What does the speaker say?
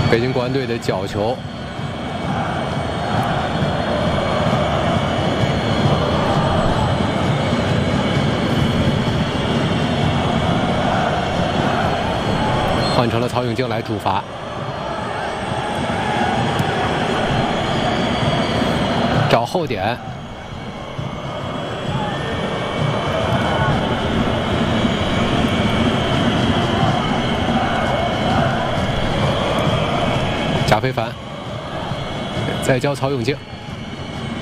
北京国安队的角球。 换成了曹永静来主罚，找后点，贾非凡，再教曹永静。